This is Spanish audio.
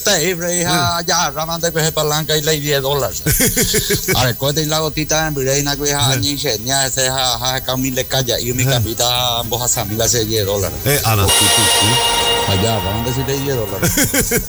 ya ramante que se palanca y le $10. Ahora cote y la gotita en Birena que ha ni genia ese ha camile calla y mi capita vos a samila ese $10. Ana. Allá ramante si le $10.